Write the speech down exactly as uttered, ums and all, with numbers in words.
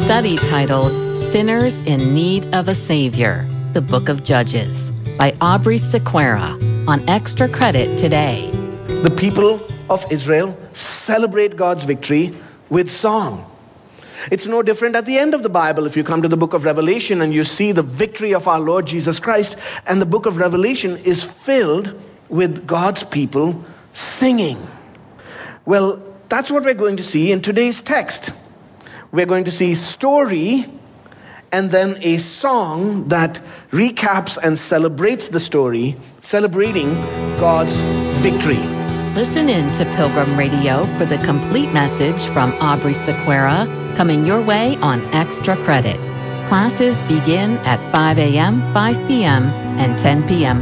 study titled Sinners in Need of a Savior, the Book of Judges, by Aubrey Sequeira, on Extra Credit today. The people of Israel celebrate God's victory with song. It's no different at the end of the Bible. If you come to the book of Revelation and you see the victory of our Lord Jesus Christ, and the book of Revelation is filled with God's people singing. Well, that's what we're going to see in today's text. We're going to see story and then a song that recaps and celebrates the story, celebrating God's victory. Listen in to Pilgrim Radio for the complete message from Aubrey Sequeira, coming your way on Extra Credit. Classes begin at five a.m., five p.m., and ten p.m.